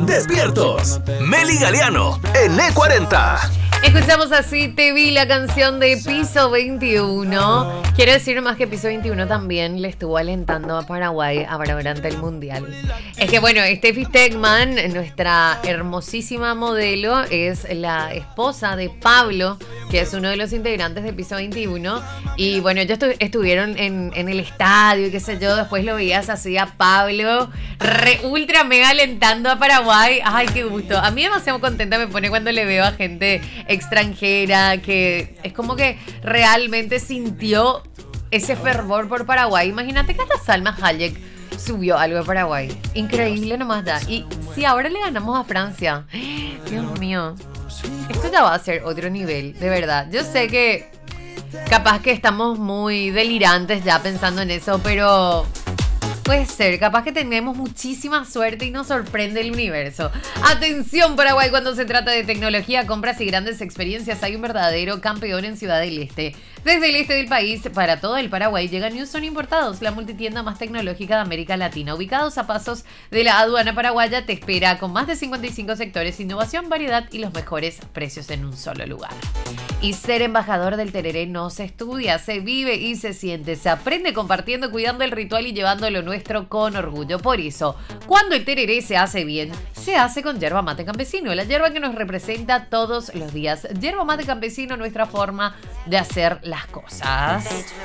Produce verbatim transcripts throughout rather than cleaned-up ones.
Despiertos. Meli Galeano en E cuarenta. Escuchamos así Te Vi, la canción de Piso veintiuno. Quiero decir más que Piso veintiuno también le estuvo alentando a Paraguay ahora durante el Mundial. Es que bueno, Steffi Stegman, nuestra hermosísima modelo, es la esposa de Pablo, que es uno de los integrantes de Piso veintiuno. Y bueno, ellos estu- estuvieron en, en el estadio y qué sé yo. Después lo veías así a Pablo, re ultra mega alentando a Paraguay. Ay, qué gusto. A mí demasiado contenta me pone cuando le veo a gente extranjera que es como que realmente sintió ese fervor por Paraguay. Imagínate que hasta Salma Hayek subió algo de Paraguay. Increíble nomás da. Y si ahora le ganamos a Francia, Dios mío, esto ya va a ser otro nivel, de verdad. Yo sé que capaz que estamos muy delirantes ya pensando en eso, pero puede ser, capaz que tenemos muchísima suerte y nos sorprende el universo. Atención Paraguay, cuando se trata de tecnología, compras y grandes experiencias, hay un verdadero campeón en Ciudad del Este. Desde el este del país, para todo el Paraguay, llega Newson Importados, la multitienda más tecnológica de América Latina. Ubicados a pasos de la aduana paraguaya, te espera con más de cincuenta y cinco sectores, innovación, variedad y los mejores precios en un solo lugar. Y ser embajador del tereré no se estudia, se vive y se siente. Se aprende compartiendo, cuidando el ritual y llevando lo nuestro con orgullo. Por eso, cuando el tereré se hace bien, se hace con yerba mate campesino, la yerba que nos representa todos los días. Yerba mate campesino, nuestra forma de hacer las cosas.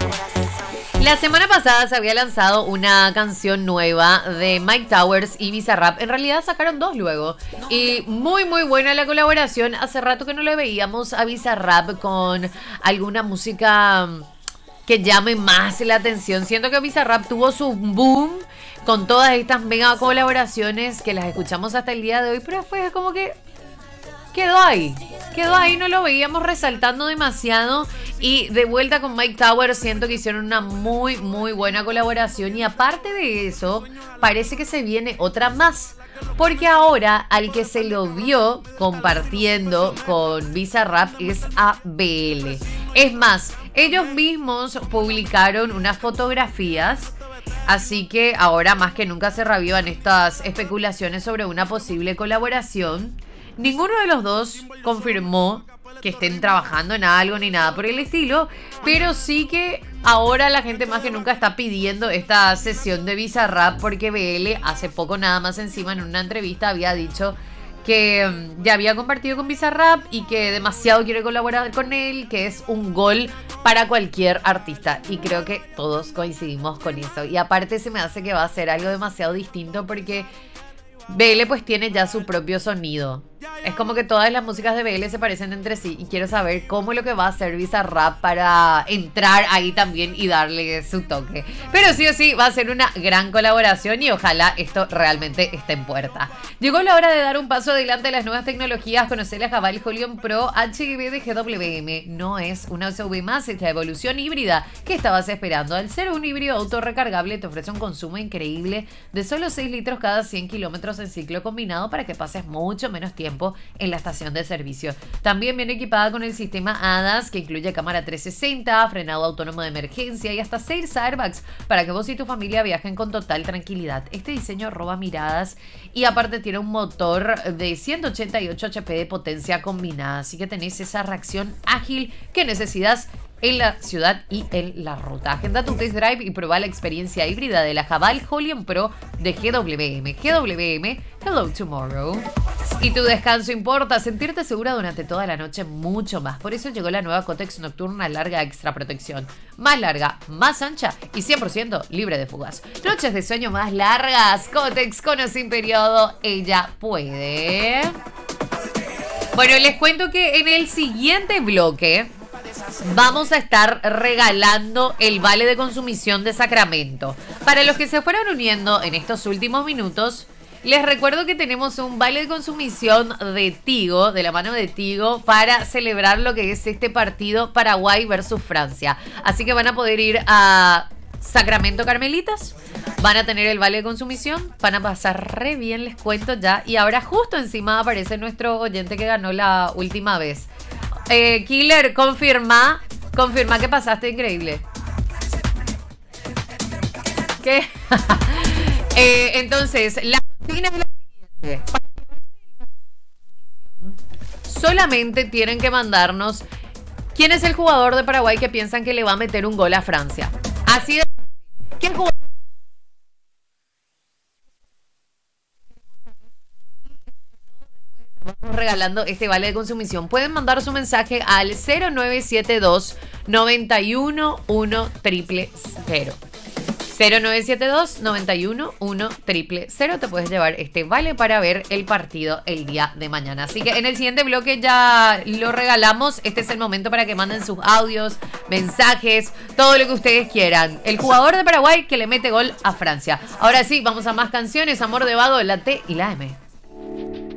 La semana pasada se había lanzado una canción nueva de Mike Towers y Bizarrap. En realidad sacaron dos luego. Y muy muy buena la colaboración. Hace rato que no le veíamos a Bizarrap con alguna música que llame más la atención. Siento que Bizarrap tuvo su boom con todas estas mega colaboraciones que las escuchamos hasta el día de hoy, pero después es como que quedó ahí, quedó ahí, no lo veíamos resaltando demasiado. Y de vuelta con Mike Towers siento que hicieron una muy muy buena colaboración. Y aparte de eso, parece que se viene otra más, porque ahora al que se lo vio compartiendo con Bizarrap es a B L. Es más, ellos mismos publicaron unas fotografías. Así que ahora más que nunca se reavivan estas especulaciones sobre una posible colaboración. Ninguno de los dos confirmó que estén trabajando en algo ni nada por el estilo, pero sí que ahora la gente más que nunca está pidiendo esta sesión de Bizarrap, porque B L hace poco nada más encima en una entrevista había dicho que um, ya había compartido con Bizarrap y que demasiado quiere colaborar con él, que es un gol para cualquier artista. Y creo que todos coincidimos con eso. Y aparte se me hace que va a ser algo demasiado distinto, porque B L pues tiene ya su propio sonido. Es como que todas las músicas de B L se parecen entre sí, y quiero saber cómo es lo que va a hacer Bizarrap para entrar ahí también y darle su toque. Pero sí o sí va a ser una gran colaboración y ojalá esto realmente esté en puerta. Llegó la hora de dar un paso adelante a las nuevas tecnologías. Conocer la Haval Holion Pro H G V de G W M. No es una S U V más, es la evolución híbrida que estabas esperando. Al ser un híbrido autorrecargable te ofrece un consumo increíble de solo seis litros cada cien kilómetros en ciclo combinado, para que pases mucho menos tiempo en la estación de servicio. También viene equipada con el sistema A D A S, que incluye cámara trescientos sesenta, frenado autónomo de emergencia y hasta seis airbags para que vos y tu familia viajen con total tranquilidad. Este diseño roba miradas y aparte tiene un motor de ciento ochenta y ocho HP de potencia combinada, así que tenés esa reacción ágil que necesitas en la ciudad y en la ruta. Agenda tu test drive y prueba la experiencia híbrida de la Haval Holion Pro de G W M. G W M, hello tomorrow. Y tu descanso importa, sentirte segura durante toda la noche, mucho más. Por eso llegó la nueva Kotex Nocturna Larga Extra Protección. Más larga, más ancha y cien por ciento libre de fugas. Noches de sueño más largas. Kotex con o sin periodo, ella puede. Bueno, les cuento que en el siguiente bloque vamos a estar regalando el vale de consumición de Sacramento. Para los que se fueron uniendo en estos últimos minutos, les recuerdo que tenemos un vale de consumición de Tigo, de la mano de Tigo, para celebrar lo que es este partido Paraguay versus Francia. Así que van a poder ir a Sacramento Carmelitas, van a tener el vale de consumición, van a pasar re bien, les cuento ya. Y ahora justo encima aparece nuestro oyente que ganó la última vez. Eh, Killer, confirma, confirma que pasaste increíble. ¿Qué? eh, entonces, la consigna es la siguiente. Para llevarse solamente tienen que mandarnos quién es el jugador de Paraguay que piensan que le va a meter un gol a Francia. Así de... ¿Qué jugador? Vamos regalando este vale de consumición. Pueden mandar su mensaje al cero nueve siete dos, nueve uno uno, cero cero cero. cero nueve siete dos, nueve uno uno, cero cero cero. Te puedes llevar este vale para ver el partido el día de mañana. Así que en el siguiente bloque ya lo regalamos. Este es el momento para que manden sus audios, mensajes, todo lo que ustedes quieran. El jugador de Paraguay que le mete gol a Francia. Ahora sí, vamos a más canciones. Amor de Vado, la T y la M.